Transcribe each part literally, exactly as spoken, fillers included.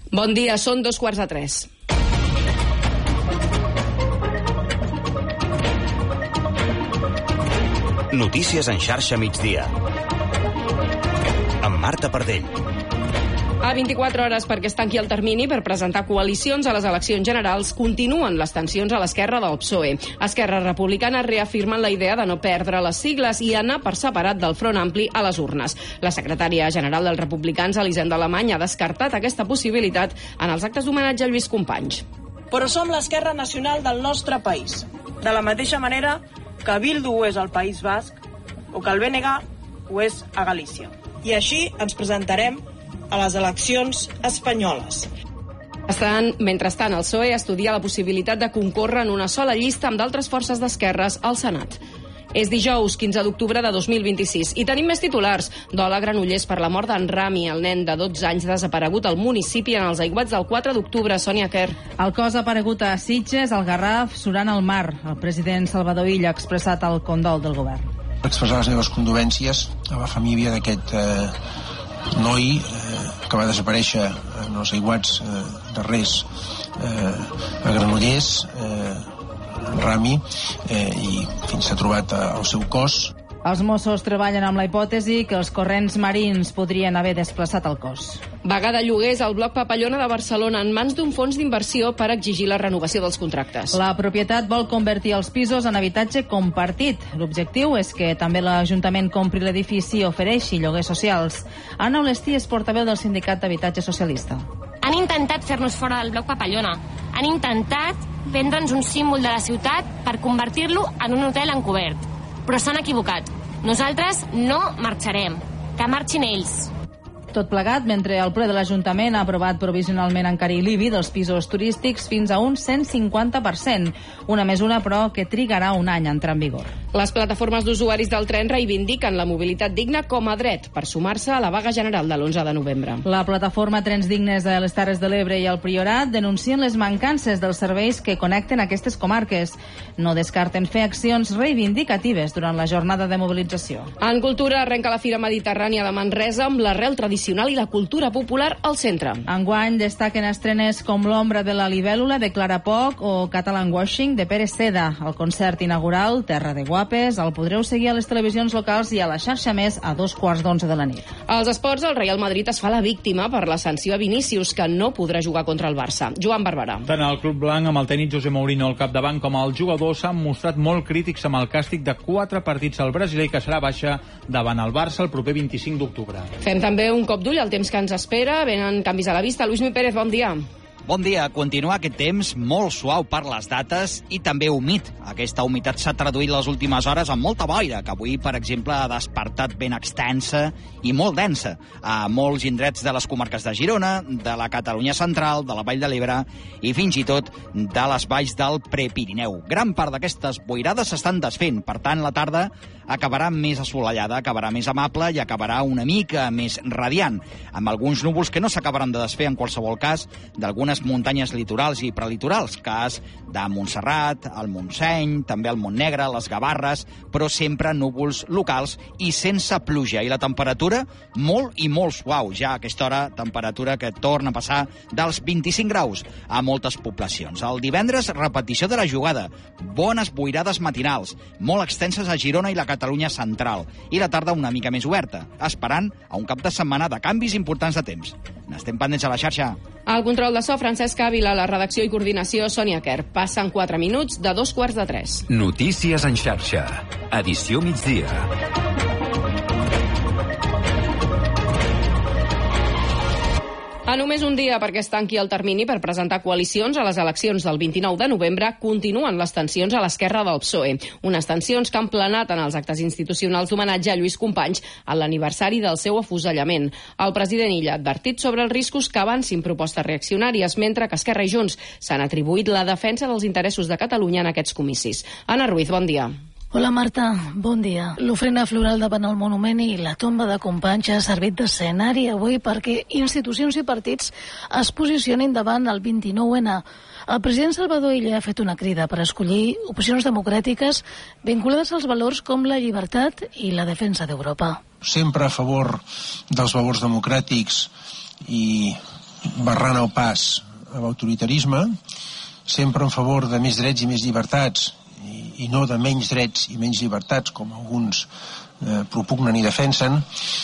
Bon dia, són dos quarts de tres. Notícies en xarxa migdia. Amb Marta Pardell. A vint-i-quatre hores perquè es tanqui el termini per presentar coalicions a les eleccions generals, continuen les tensions a l'esquerra del P S O E. Esquerra Republicana reafirmen la idea de no perdre les sigles i anar per separat del Front Ampli a les urnes. La secretària general dels republicans, Elisenda Alemany, ha descartat aquesta possibilitat en els actes d'homenatge a Lluís Companys. Però som l'esquerra nacional del nostre país. De la mateixa manera que Bildu ho és al País Basc o que el B N G ho és a Galícia. I així ens presentarem a les eleccions espanyoles. Estan, mentrestant, el P S O E estudia la possibilitat de concórrer en una sola llista amb d'altres forces d'esquerres al Senat. És dijous, quinze d'octubre de dos mil vint-i-sis, i tenim més titulars. Dol a Granollers per la mort d'en Rami, el nen de dotze anys desaparegut al municipi en els aiguats del quatre d'octubre. Sònia Quer. El cos ha aparegut a Sitges, al Garraf, surant al mar. El president Salvador Illa ha expressat el condol del govern. Expressar les meves condolències a la família d'aquest eh, noi eh, que va desaparèixer en els aiguats eh, darrers eh, a Granollers, eh, Rami, eh, i fins s'ha trobat eh, el seu cos. Els Mossos treballen amb la hipòtesi que els corrents marins podrien haver desplaçat el cos. Vaga de lloguers al bloc Papallona de Barcelona en mans d'un fons d'inversió per exigir la renovació dels contractes. La propietat vol convertir els pisos en habitatge compartit. L'objectiu és que també l'Ajuntament compri l'edifici i ofereixi lloguers socials. Anna Olestí és portaveu del Sindicat d'Habitatge Socialista. Han intentat fer-nos fora del bloc Papallona. Han intentat vendre'ns un símbol de la ciutat per convertir-lo en un hotel encobert. Però s'han equivocat. Nosaltres no marxarem. Que marxin ells. Tot plegat mentre el ple de l'Ajuntament ha aprovat provisionalment encarir l'I B I dels pisos turístics fins a un cent cinquanta per cent. Una mesura, però, que trigarà un any a entrar en vigor. Les plataformes d'usuaris del tren reivindiquen la mobilitat digna com a dret per sumar-se a la vaga general de l'onze de novembre. La plataforma Trens Dignes de les Terres de l'Ebre i el Priorat denuncien les mancances dels serveis que connecten aquestes comarques. No descarten fer accions reivindicatives durant la jornada de mobilització. En cultura arrenca la Fira Mediterrània de Manresa amb l'arrel tradicional i la cultura popular al centre. Enguany destaquen estrenes com L'ombra de la libèl·lula de Clara Poch o Catalan Washing de Pere Seda. El concert inaugural, Terra de Guapes, el podreu seguir a les televisions locals i a la xarxa Més a dos quarts d'onze de la nit. Als esports, el Real Madrid es fa la víctima per la sanció a Vinícius, que no podrà jugar contra el Barça. Joan Barberà. Tant el club blanc amb el tècnic José Mourinho al capdavant com el jugador s'han mostrat molt crítics amb el càstig de quatre partits al brasiler, que serà baixa davant el Barça el proper vint-i-cinc d'octubre. Fem també un cop d'ull al temps que ens espera. Venen canvis a la vista. Luis Mi Pérez, bon dia. Bon dia. Continua aquest temps molt suau per les dates i també humit. Aquesta humitat s'ha traduït les últimes hores amb molta boira, que avui, per exemple, ha despertat ben extensa i molt densa a molts indrets de les comarques de Girona, de la Catalunya central, de la Vall de l'Ebre i fins i tot de les valls del Prepirineu. Gran part d'aquestes boirades s'estan desfent, per tant, la tarda acabarà més assolellada, acabarà més amable i acabarà una mica més radiant, amb alguns núvols que no s'acabaran de desfer en qualsevol cas d'algunes muntanyes litorals i prelitorals, cas de Montserrat, el Montseny, també el Montnegre, les Gavarres, però sempre núvols locals i sense pluja. I la temperatura molt i molt suau. Ja a aquesta hora, temperatura que torna a passar dels vint-i-cinc graus a moltes poblacions. El divendres, repetició de la jugada. Bones boirades matinals, molt extenses a Girona i la Catalunya central. I la tarda una mica més oberta, esperant a un cap de setmana de canvis importants de temps. N'estem pendents a la xarxa. Al control de so, Francesc Ávila, la redacció i coordinació, Sònia Quer. Passen quatre minuts de dos quarts de tres. Notícies en xarxa. Edició migdia. A només un dia perquè es tanqui el termini per presentar coalicions a les eleccions del vint-i-nou de novembre, continuen les tensions a l'esquerra del P S O E. Unes tensions que han planat en els actes institucionals d'homenatge a Lluís Companys en l'aniversari del seu afusellament. El president Illa ha advertit sobre els riscos que avancin propostes reaccionàries, mentre que Esquerra i Junts s'han atribuït la defensa dels interessos de Catalunya en aquests comicis. Anna Ruiz, bon dia. Hola Marta, bon dia. L'ofrena floral davant el monument i la tomba de Companys ha servit d'escenari avui perquè institucions i partits es posicionin davant el vint-i-nou ene. El president Salvador Illa ha fet una crida per escollir opcions democràtiques vinculades als valors com la llibertat i la defensa d'Europa. Sempre a favor dels valors democràtics i barrant el pas a l'autoritarisme, sempre en favor de més drets i més llibertats, i, i no de menys drets i menys llibertats, com alguns eh, propugnen i defensen,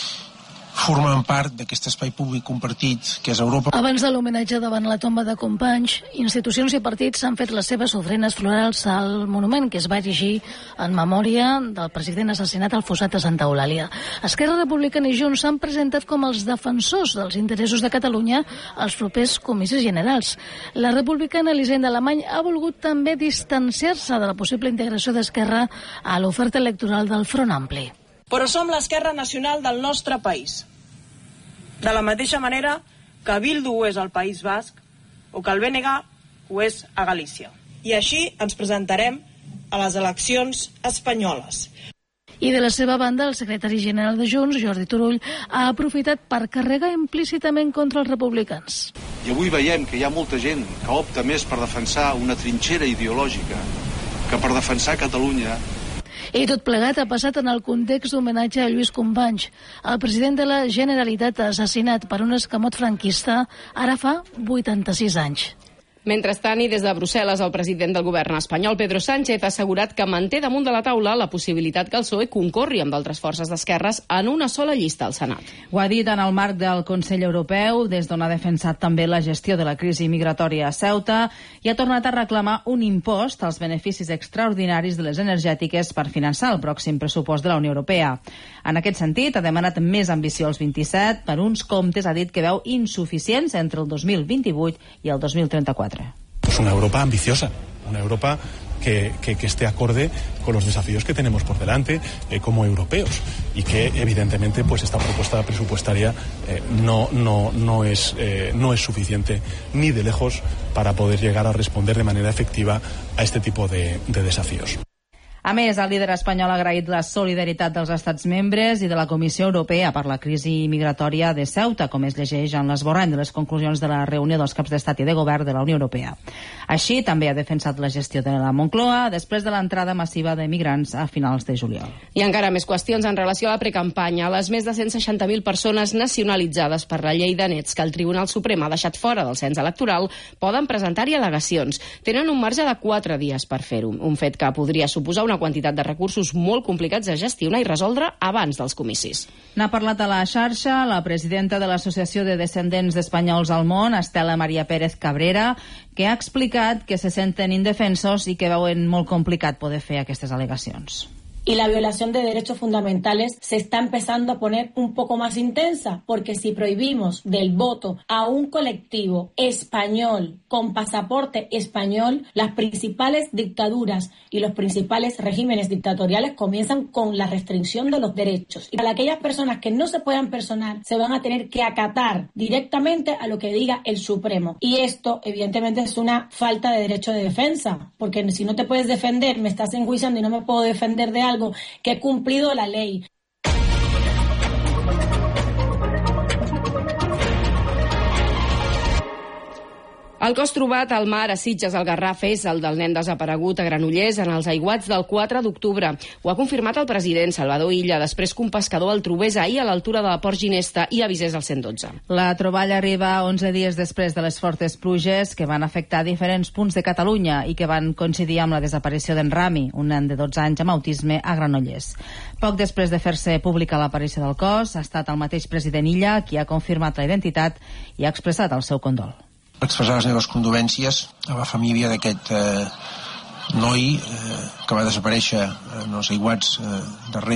formen part d'aquest espai públic compartit que és Europa. Abans de l'homenatge davant la tomba de Companys, institucions i partits han fet les seves ofrenes florals al monument que es va erigir en memòria del president assassinat al fossat de Santa Eulàlia. Esquerra Republicana i Junts s'han presentat com els defensors dels interessos de Catalunya als propers comicis generals. La republicana Elisenda Alemany ha volgut també distanciar-se de la possible integració d'Esquerra a l'oferta electoral del Front Ampli. Però som l'esquerra nacional del nostre país. De la mateixa manera que Bildu ho és al País Basc o que el B N G ho és a Galícia. I així ens presentarem a les eleccions espanyoles. I de la seva banda, el secretari general de Junts, Jordi Turull, ha aprofitat per carregar implícitament contra els republicans. I avui veiem que hi ha molta gent que opta més per defensar una trinxera ideològica que per defensar Catalunya. I tot plegat ha passat en el context d'homenatge a Lluís Companys, el president de la Generalitat assassinat per un escamot franquista ara fa vuitanta-sis anys. Mentrestant, i des de Brussel·les, el president del govern espanyol, Pedro Sánchez, ha assegurat que manté damunt de la taula la possibilitat que el P S O E concorri amb d'altres forces d'esquerres en una sola llista al Senat. Ho ha dit en el marc del Consell Europeu, des d'on ha defensat també la gestió de la crisi migratòria a Ceuta, i ha tornat a reclamar un impost als beneficis extraordinaris de les energètiques per finançar el pròxim pressupost de la Unió Europea. En aquest sentit, ha demanat més ambició als vint-i-set per uns comptes, ha dit que veu insuficients entre el dos mil vint-i-vuit i el dos mil trenta-quatre. Pues una Europa ambiciosa, una Europa que, que, que esté acorde con los desafíos que tenemos por delante eh, como europeos y que evidentemente pues esta propuesta presupuestaria eh, no, no, no, es, eh, no es suficiente ni de lejos para poder llegar a responder de manera efectiva a este tipo de, de desafíos. A més, el líder espanyol ha agraït la solidaritat dels estats membres i de la Comissió Europea per la crisi migratòria de Ceuta, com es llegeix en l'esborrany de les conclusions de la reunió dels caps d'estat i de govern de la Unió Europea. Així, també ha defensat la gestió de la Moncloa després de l'entrada massiva de migrants a finals de juliol. I encara més qüestions en relació a la precampanya. Les més de cent seixanta mil persones nacionalitzades per la llei de nets que el Tribunal Suprem ha deixat fora del cens electoral poden presentar-hi al·legacions. Tenen un marge de quatre dies per fer-ho, un fet que podria suposar una una quantitat de recursos molt complicats de gestionar i resoldre abans dels comicis. N'ha parlat a la xarxa la presidenta de l'Associació de Descendents d'Espanyols al Món, Estela Maria Pérez Cabrera, que ha explicat que se senten indefensos i que veuen molt complicat poder fer aquestes al·legacions. Y la violación de derechos fundamentales se está empezando a poner un poco más intensa, porque si prohibimos del voto a un colectivo español con pasaporte español, las principales dictaduras y los principales regímenes dictatoriales comienzan con la restricción de los derechos. Y para aquellas personas que no se puedan personar, se van a tener que acatar directamente a lo que diga el Supremo. Y esto, evidentemente, es una falta de derecho de defensa, porque si no te puedes defender, me estás enjuiciando y no me puedo defender de algo algo que he cumplido la ley. El cos trobat al mar a Sitges, al Garraf, és el del nen desaparegut a Granollers en els aiguats del quatre d'octubre. Ho ha confirmat el president Salvador Illa després que un pescador el trobés ahir a l'altura de la Port Ginesta i avisés al cent dotze. La troballa arriba onze dies després de les fortes pluges que van afectar diferents punts de Catalunya i que van coincidir amb la desaparició d'en Rami, un nen de dotze anys amb autisme a Granollers. Poc després de fer-se pública l'aparició del cos, ha estat el mateix president Illa qui ha confirmat la identitat i ha expressat el seu condol. Expressar les meves condolències a la família d'aquest eh, noi eh, que va desaparèixer en els aiguats eh, darrere